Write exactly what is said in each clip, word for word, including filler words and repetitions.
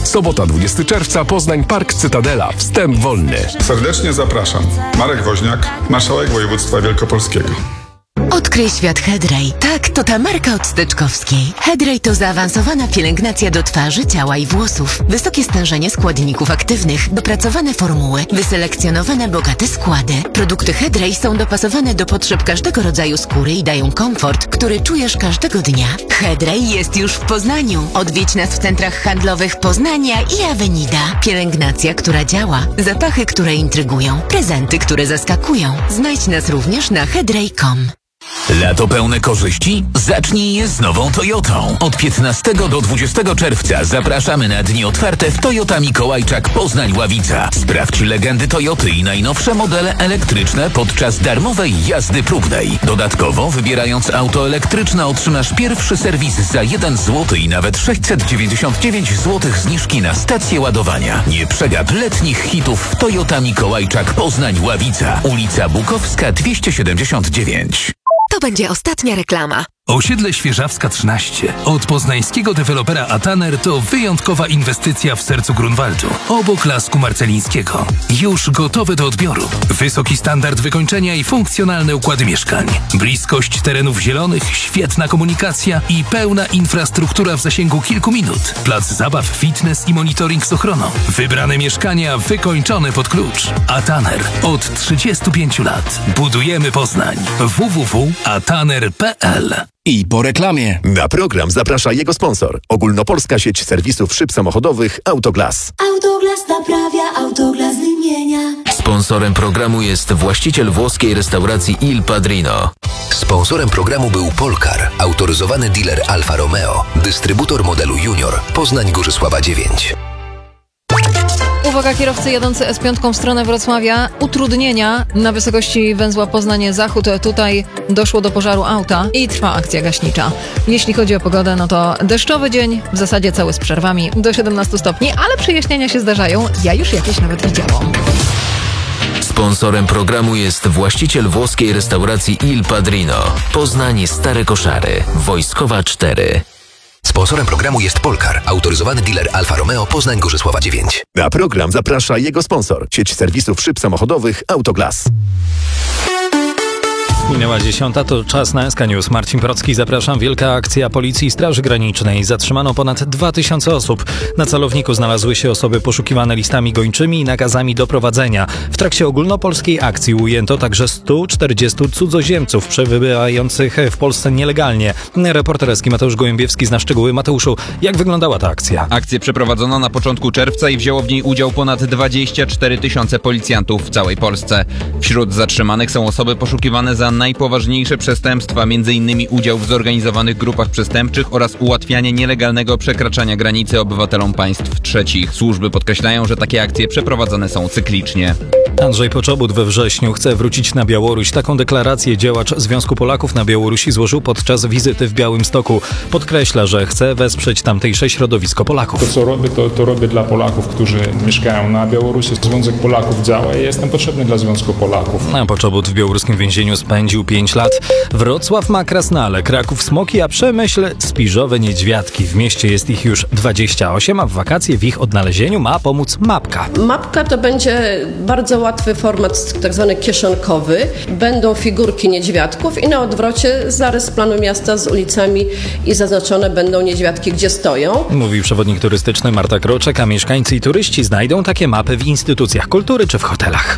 Sobota dwudziestego czerwca, Poznań, Park Cytadela. Wstęp wolny. Serdecznie zapraszam. Marek Woźniak, marszałek województwa wielkopolskiego. Odkryj świat Hedrej. Tak, to ta marka od Steczkowskiej. Hedrej to zaawansowana pielęgnacja do twarzy, ciała i włosów. Wysokie stężenie składników aktywnych, dopracowane formuły, wyselekcjonowane bogate składy. Produkty Hedrej są dopasowane do potrzeb każdego rodzaju skóry i dają komfort, który czujesz każdego dnia. Hedrej jest już w Poznaniu. Odwiedź nas w centrach handlowych Poznania i Avenida. Pielęgnacja, która działa. Zapachy, które intrygują. Prezenty, które zaskakują. Znajdź nas również na hedrej kropka com. Lato pełne korzyści? Zacznij je z nową Toyotą. Od piętnastego do dwudziestego czerwca zapraszamy na dni otwarte w Toyota Mikołajczak Poznań-Ławica. Sprawdź legendy Toyoty i najnowsze modele elektryczne podczas darmowej jazdy próbnej. Dodatkowo, wybierając auto elektryczne, otrzymasz pierwszy serwis za jeden złoty i nawet sześćset dziewięćdziesiąt dziewięć złotych zniżki na stację ładowania. Nie przegap letnich hitów w Toyota Mikołajczak Poznań-Ławica. Ulica Bukowska dwieście siedemdziesiąt dziewięć. To będzie ostatnia reklama. Osiedle Świeżawska trzynaście od poznańskiego dewelopera Ataner to wyjątkowa inwestycja w sercu Grunwaldu, obok Lasku Marcelińskiego. Już gotowe do odbioru. Wysoki standard wykończenia i funkcjonalne układy mieszkań. Bliskość terenów zielonych, świetna komunikacja i pełna infrastruktura w zasięgu kilku minut. Plac zabaw, fitness i monitoring z ochroną. Wybrane mieszkania wykończone pod klucz. Ataner od trzydziestu pięciu lat. Budujemy Poznań. w w w kropka ataner kropka p l. I po reklamie. Na program zaprasza jego sponsor. Ogólnopolska sieć serwisów szyb samochodowych Autoglas. Autoglas naprawia, Autoglas wymienia. Sponsorem programu jest właściciel włoskiej restauracji Il Padrino. Sponsorem programu był Polkar, autoryzowany dealer Alfa Romeo, dystrybutor modelu Junior, Poznań Górzysława dziewięć. Uwaga, kierowcy jadący S pięć w stronę Wrocławia. Utrudnienia na wysokości węzła Poznań-Zachód. Tutaj doszło do pożaru auta i trwa akcja gaśnicza. Jeśli chodzi o pogodę, no to deszczowy dzień, w zasadzie cały z przerwami do siedemnastu stopni, ale przejaśnienia się zdarzają. Ja już jakieś nawet widziałam. Sponsorem programu jest właściciel włoskiej restauracji Il Padrino. Poznań Stare Koszary. Wojskowa cztery. Sponsorem programu jest Polkar, autoryzowany dealer Alfa Romeo, Poznań Górzysława dziewięć. Na program zaprasza jego sponsor. Sieć serwisów szyb samochodowych Autoglas. Minęła dziesiąta, to czas na S K News. Marcin Procki, zapraszam. Wielka akcja Policji i Straży Granicznej. Zatrzymano ponad dwa tysiące osób. Na celowniku znalazły się osoby poszukiwane listami gończymi i nakazami doprowadzenia. W trakcie ogólnopolskiej akcji ujęto także stu czterdziestu cudzoziemców przebywających w Polsce nielegalnie. Reporter Eski Mateusz Gołębiewski zna szczegóły. Mateuszu, jak wyglądała ta akcja? Akcję przeprowadzono na początku czerwca i wzięło w niej udział ponad dwadzieścia cztery tysiące policjantów w całej Polsce. Wśród zatrzymanych są osoby poszukiwane za najpoważniejsze przestępstwa, m.in. udział w zorganizowanych grupach przestępczych oraz ułatwianie nielegalnego przekraczania granicy obywatelom państw trzecich. Służby podkreślają, że takie akcje przeprowadzane są cyklicznie. Andrzej Poczobut we wrześniu chce wrócić na Białoruś. Taką deklarację działacz Związku Polaków na Białorusi złożył podczas wizyty w Białymstoku. Podkreśla, że chce wesprzeć tamtejsze środowisko Polaków. To, co robię, to, to robię dla Polaków, którzy mieszkają na Białorusi. Związek Polaków działa i jestem potrzebny dla Związku Polaków. A Poczobut w białoruskim więzieniu spędził pięć lat. Wrocław ma Krasnale, Kraków Smoki, a Przemyśl Spiżowe Niedźwiadki. W mieście jest ich już dwadzieścia osiem, a w wakacje w ich odnalezieniu ma pomóc mapka. Mapka to będzie bardzo łatwy format, tak zwany kieszonkowy. Będą figurki niedźwiadków i na odwrocie zarys planu miasta z ulicami i zaznaczone będą niedźwiadki, gdzie stoją. Mówi przewodnik turystyczny Marta Kroczek, a mieszkańcy i turyści znajdą takie mapy w instytucjach kultury czy w hotelach.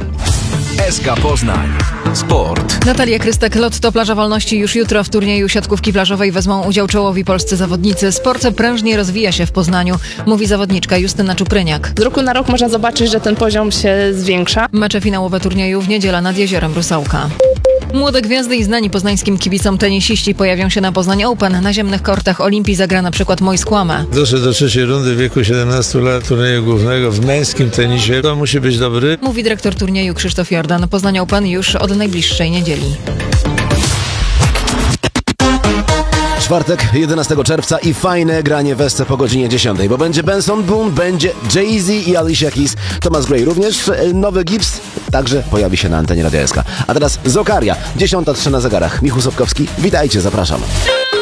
S K Poznań. Sport. Natalia Krystek, Lotto Plaża Wolności. Już jutro w turnieju siatkówki plażowej wezmą udział czołowi polscy zawodnicy. Sport prężnie rozwija się w Poznaniu, mówi zawodniczka Justyna Czupryniak. Z roku na rok można zobaczyć, że ten poziom się zwiększa. Mecze finałowe turnieju w niedzielę nad jeziorem Rusałka. Młode gwiazdy i znani poznańskim kibicom tenisiści pojawią się na Poznań Open. Na ziemnych kortach Olimpii zagra na przykład Mojs Kłama. Doszedł do trzeciej rundy w wieku siedemnastu lat turnieju głównego w męskim tenisie. To musi być dobry. Mówi dyrektor turnieju Krzysztof Jordan. Poznań Open już od najbliższej niedzieli. Czwartek, jedenastego czerwca i fajne granie w Esce po godzinie dziesiątej, bo będzie Benson Boone, będzie Jay-Z i Alicia Keys, Thomas Gray również, nowy Gibbs także pojawi się na antenie Radia S K. A teraz Zokaria, dziesiąta trzy na zegarach. Michał Sobkowski, witajcie, zapraszam.